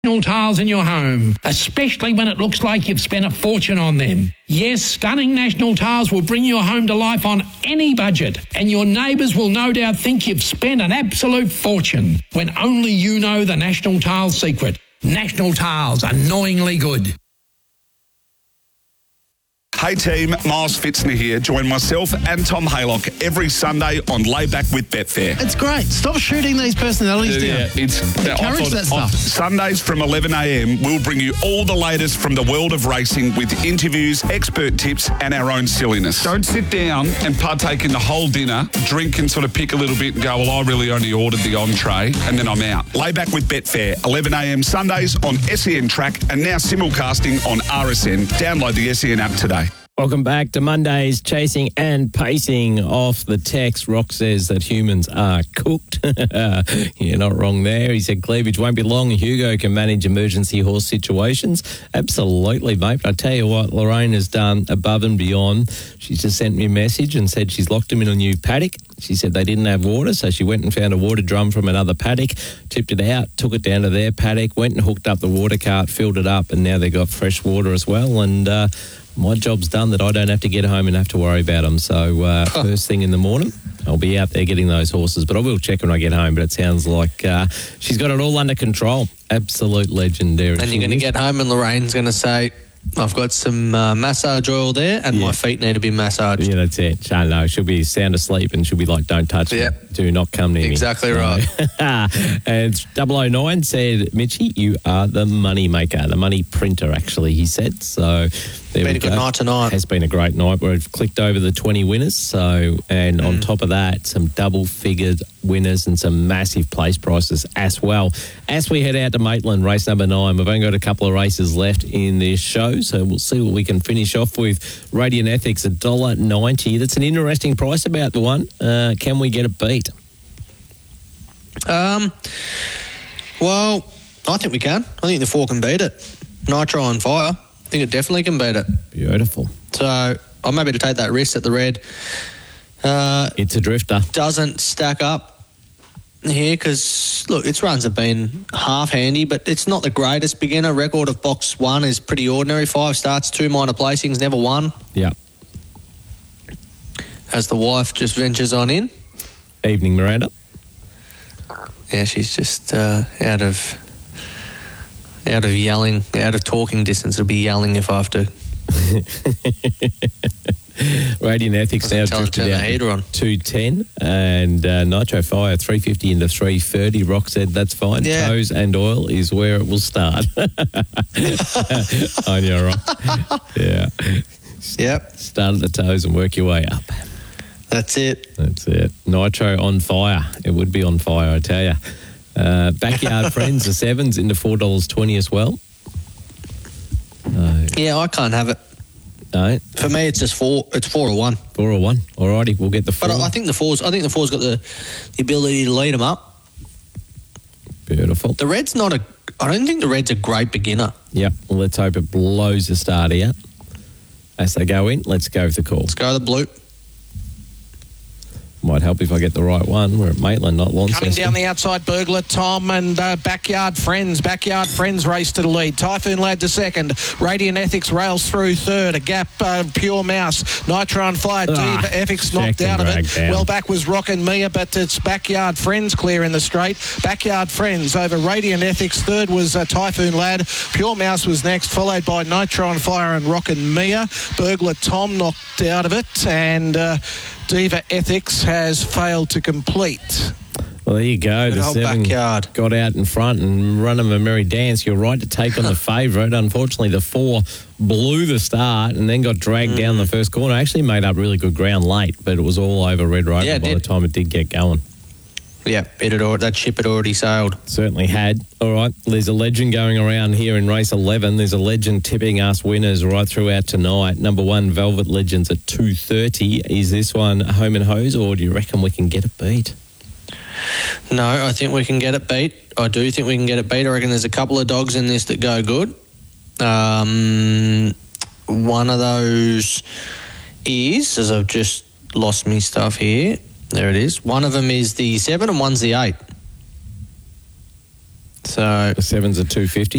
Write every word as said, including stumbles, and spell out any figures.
National tiles in your home, especially when it looks like you've spent a fortune on them. Yes, stunning National tiles will bring your home to life on any budget, and your neighbours will no doubt think you've spent an absolute fortune when only you know the National Tiles secret. National Tiles, annoyingly good. Hey team, Miles Fitzner here. Join myself and Tom Haylock every Sunday on Layback with Betfair. It's great. Stop shooting these personalities Yeah, down. it's Encourage that stuff. Sundays from eleven a m, we'll bring you all the latest from the world of racing with interviews, expert tips, and our own silliness. Don't sit down and partake in the whole dinner, drink and sort of pick a little bit and go, well, I really only ordered the entree, and then I'm out. Layback with Betfair, eleven a m Sundays on S E N Track and now simulcasting on R S N. Download the S E N app today. Welcome back to Monday's Chasing and Pacing. Off the text, Rock says that humans are cooked. You're not wrong there. He said cleavage won't be long. Hugo can manage emergency horse situations. Absolutely, mate. But I tell you what, Lorraine has done above and beyond. She's just sent me a message and said she's locked him in a new paddock. She said they didn't have water, so she went and found a water drum from another paddock, tipped it out, took it down to their paddock, went and hooked up the water cart, filled it up, and now they've got fresh water as well. And uh, my job's done that I don't have to get home and have to worry about them. So uh, oh. first thing in the morning, I'll be out there getting those horses. But I will check when I get home. But it sounds like uh, she's got it all under control. Absolute legendary. And you're going to get home and Lorraine's going to say, I've got some uh, massage oil there and yeah. my feet need to be massaged. Yeah, that's it. I know. She'll be sound asleep and she'll be like, don't touch yep. me. Do not come near exactly me. Exactly right. And double oh nine said, Mitchie, you are the money maker, the money printer, actually, he said. So there been we a good go. night tonight. Has been a great night. We've clicked over the twenty winners. So, and mm. on top of that, some double-figured winners and some massive place prices as well. As we head out to Maitland, race number nine, we've only got a couple of races left in this show, so we'll see what we can finish off with. Radiant Ethics, one dollar ninety. That's an interesting price about the one. Uh, can we get it beat? Um. Well, I think we can. I think the four can beat it. Nitro on Fire. I think it definitely can beat it. Beautiful. So I'm happy to take that risk at the red. Uh, it's a drifter. Doesn't stack up here because, look, its runs have been half handy, but it's not the greatest beginner. Record of box one is pretty ordinary. Five starts, two minor placings, never won. Yeah. As the wife just ventures on in. Evening, Miranda. Yeah, she's just uh, out of out of yelling, out of talking distance. It'll be yelling if I have to. Radiant Ethics now drifted out two ten and uh, Nitro Fire three fifty into three thirty. Rock said that's fine. Yeah. Toes and oil is where it will start. On your Rock. Yeah. Yep. Start at the toes and work your way up. That's it. That's it. Nitro on fire. It would be on fire, I tell you. Uh, Backyard Friends, the sevens into four dollars twenty as well. Uh, yeah, I can't have it. No. For me, it's just four. It's four or one. Four or one. Alrighty, we'll get the four. But I think the fours. I think the fours got the, the ability to lead them up. Beautiful. The red's not a. I don't think the red's a great beginner. Yep. Well, let's hope it blows the start out as they go in. Let's go with the call. Let's go the blue. Might help if I get the right one. We're at Maitland, not Launceston. Coming down the outside, Burglar Tom and uh, Backyard Friends. Backyard Friends race to the lead. Typhoon Lad to second. Radiant Ethics rails through third. A gap, uh, Pure Mouse. Nitro on Fire. Ah, Diva Ethics knocked out of it. Down. Well back was Rockin' Mia, but it's Backyard Friends clear in the straight. Backyard Friends over Radiant Ethics. Third was uh, Typhoon Lad. Pure Mouse was next, followed by Nitro on Fire and Rockin' Mia. Burglar Tom knocked out of it, and uh, Diva Ethics has failed to complete. Well, there you go. Good the old seven Backyard got out in front and run them a merry dance. You're right to take on the favourite. Unfortunately, the four blew the start and then got dragged mm. down the first corner. Actually made up really good ground late, but it was all over Red Rover yeah, by did. the time it did get going. Yeah, it had, that ship had already sailed. Certainly had. All right, there's a legend going around here in race eleven. There's a legend tipping us winners right throughout tonight. Number one, Velvet Legends at two thirty. Is this one home and hose, or do you reckon we can get it beat? No, I think we can get it beat. I do think we can get it beat. I reckon there's a couple of dogs in this that go good. Um, one of those is, as I've just lost me stuff here, there it is. One of them is the seven and one's the eight. So the sevens are two fifty.